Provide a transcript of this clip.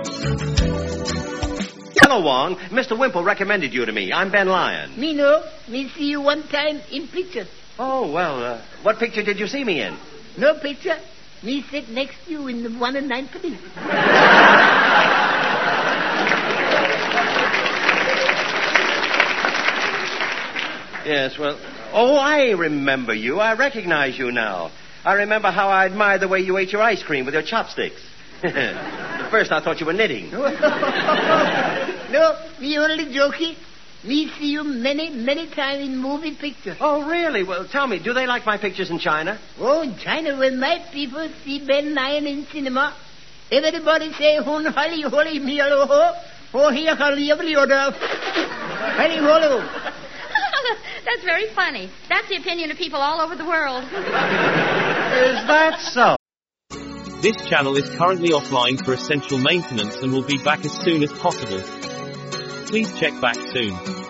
Hello, Wong. Mr. Wimple recommended you to me. I'm Ben Lyon. Me no. Me see you one time in picture. Oh, well, what picture did you see me in? No picture. Me sit next to you in the 1 and 9 police. Yes, well... Oh, I remember you. I recognize you now. I remember how I admired the way you ate your ice cream with your chopsticks. At first, I thought you were knitting. No, me only jokey. Me see you many times in movie pictures. Oh, really? Well, tell me, do they like my pictures in China? Oh, in China, when my people see Ben Lyon in cinema, everybody say, Hun Hali Holi Mialo, Oh, here, Hali Oda, Hali Holo. That's very funny. That's the opinion of people all over the world. Is that so? This channel is currently offline for essential maintenance and will be back as soon as possible. Please check back soon.